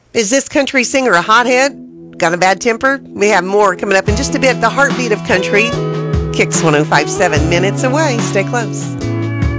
Is this country singer a hothead? Got a bad temper? We have more coming up in just a bit. The heartbeat of country. Kicks 105.7 minutes away. Stay close.